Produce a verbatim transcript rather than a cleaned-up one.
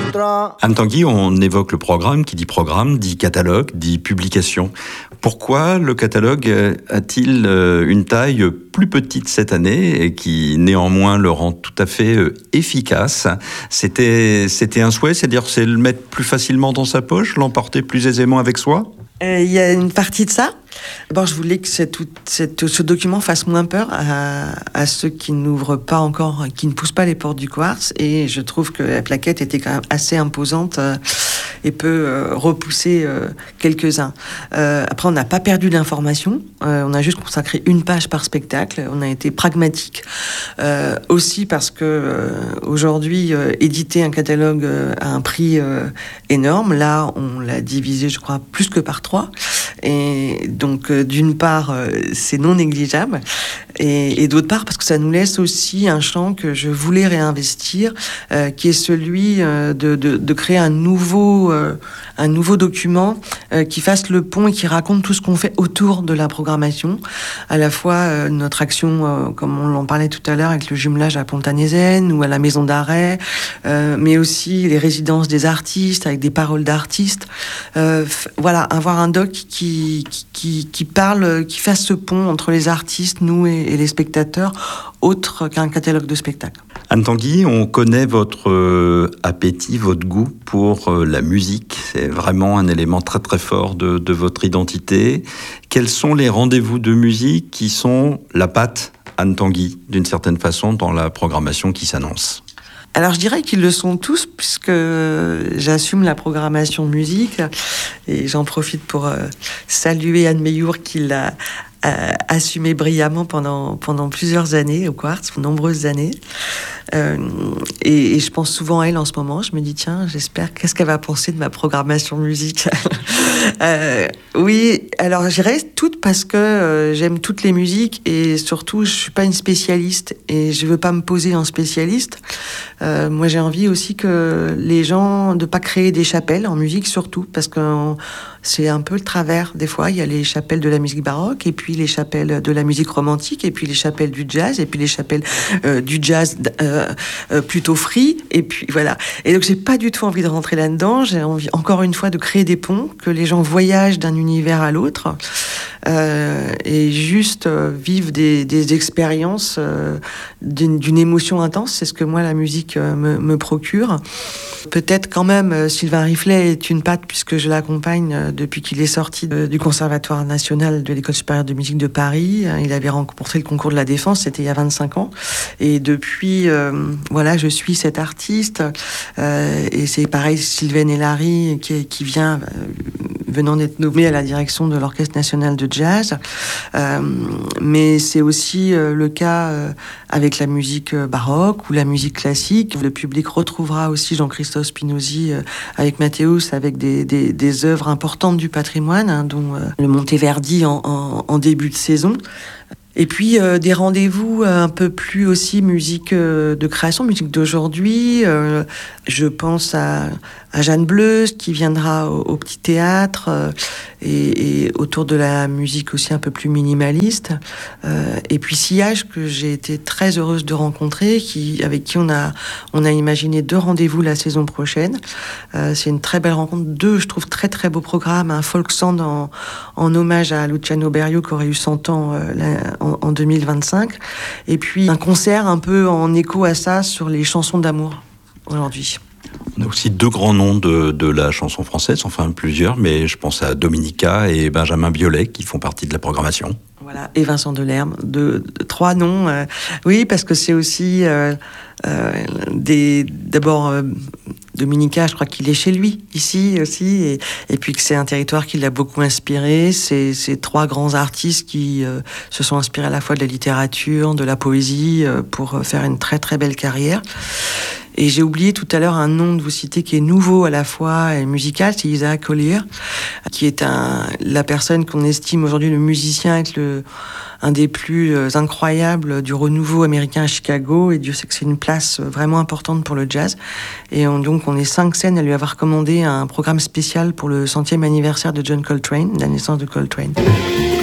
Anne Tanguy, on évoque le programme. Qui dit programme dit catalogue, dit publication. Pourquoi le catalogue a-t-il une taille plus petite cette année et qui néanmoins le rend tout à fait efficace? C'était, c'était un souhait, c'est-à-dire c'est le mettre plus facilement dans sa poche, l'emporter plus aisément avec soi? Il euh, y a une partie de ça. D'abord, je voulais que cette, cette, ce document fasse moins peur à, à ceux qui n'ouvrent pas encore, qui ne poussent pas les portes du Quartz. Et je trouve que la plaquette était quand même assez imposante euh, et peut euh, repousser euh, quelques-uns. Euh, après, on n'a pas perdu d'informations. Euh, on a juste consacré une page par spectacle. On a été pragmatique. Euh, aussi parce que euh, aujourd'hui, euh, éditer un catalogue euh, à un prix euh, énorme. Là, on l'a divisé, je crois, plus que par trois. Et donc, euh, d'une part, euh, c'est non négligeable, et, et d'autre part, parce que ça nous laisse aussi un champ que je voulais réinvestir, euh, qui est celui euh, de, de, de créer un nouveau, euh, un nouveau document euh, qui fasse le pont et qui raconte tout ce qu'on fait autour de la programmation, à la fois euh, notre action, euh, comme on en parlait tout à l'heure, avec le jumelage à Pontanezen ou à la maison d'arrêt, euh, mais aussi les résidences des artistes, avec des paroles d'artistes. Euh, f- voilà, avoir un doc qui, qui, qui, qui parle, qui fasse ce pont entre les artistes, nous et, et les spectateurs, autre qu'un catalogue de spectacles. Anne Tanguy, on connaît votre euh, appétit, votre goût pour euh, la musique. C'est vraiment un élément très très fort de, de votre identité. Quels sont les rendez-vous de musique qui sont la patte Anne Tanguy, d'une certaine façon, dans la programmation qui s'annonce? Alors je dirais qu'ils le sont tous, puisque j'assume la programmation musique, et j'en profite pour euh, saluer Anne Meyour qui l'a euh, assumé brillamment pendant, pendant plusieurs années au Quartz, nombreuses années. Euh, et, et je pense souvent à elle en ce moment. Je me dis, tiens, j'espère, qu'est-ce qu'elle va penser de ma programmation musicale? euh, Oui, alors je reste toute parce que euh, j'aime toutes les musiques, et surtout, je suis pas une spécialiste et je veux pas me poser en spécialiste. Euh, moi, j'ai envie aussi que les gens, de pas créer des chapelles en musique, surtout, parce que on, c'est un peu le travers des fois. Il y a les chapelles de la musique baroque, et puis les chapelles de la musique romantique, et puis les chapelles du jazz, et puis les chapelles euh, du jazz euh, euh, plutôt free, et puis voilà. Et donc j'ai pas du tout envie de rentrer là-dedans. J'ai envie, encore une fois, de créer des ponts, que les gens voyagent d'un univers à l'autre, euh, et juste euh, vivent des, des expériences euh, d'une, d'une émotion intense. C'est ce que moi la musique euh, me, me procure. Peut-être quand même euh, Sylvain Riflet est une patte, puisque je l'accompagne euh, depuis qu'il est sorti de, du Conservatoire national de l'École supérieure de musique de Paris. Il avait remporté le concours de la Défense, c'était il y a vingt-cinq ans. Et depuis, euh, voilà, je suis cet artiste. Euh, et c'est pareil, Sylvain Elary, qui, qui vient, euh, venant d'être nommé à la direction de l'Orchestre national de jazz. Euh, mais c'est aussi euh, le cas euh, avec la musique baroque ou la musique classique. Le public retrouvera aussi Jean-Christophe Spinozzi euh, avec Mathéus, avec des, des, des œuvres importantes du patrimoine, hein, dont euh, le Monteverdi en, en, en début de saison. Et puis euh, des rendez-vous un peu plus aussi musique euh, de création, musique d'aujourd'hui. Euh, je pense à, à Jeanne Bleuze qui viendra au, au Petit Théâtre, euh, et, et autour de la musique aussi un peu plus minimaliste. Euh, et puis Sillage, que j'ai été très heureuse de rencontrer, qui, avec qui on a, on a imaginé deux rendez-vous la saison prochaine. Euh, c'est une très belle rencontre. Deux, je trouve, très très beau programme. Un folk sand en, en hommage à Luciano Berio qui aurait eu cent ans euh, la, en, en deux mille vingt-cinq. Et puis un concert un peu en écho à ça sur les chansons d'amour aujourd'hui. On a aussi deux grands noms de, de la chanson française, enfin plusieurs, mais je pense à Dominica et Benjamin Biolay qui font partie de la programmation. Voilà, et Vincent Delerme, de, de, trois noms. Euh, oui, parce que c'est aussi euh, euh, des, d'abord euh, Dominica, je crois qu'il est chez lui ici aussi, et, et puis que c'est un territoire qui l'a beaucoup inspiré. C'est, c'est trois grands artistes qui euh, se sont inspirés à la fois de la littérature, de la poésie, euh, pour faire une très très belle carrière. Et j'ai oublié tout à l'heure un nom de vous citer qui est nouveau à la fois et musical, c'est Isaac Collier, qui est un, la personne qu'on estime aujourd'hui le musicien être le, un des plus incroyables du renouveau américain à Chicago, et Dieu sait que c'est une place vraiment importante pour le jazz. Et on, donc on est cinq scènes à lui avoir commandé un programme spécial pour le centième anniversaire de John Coltrane, la naissance de Coltrane.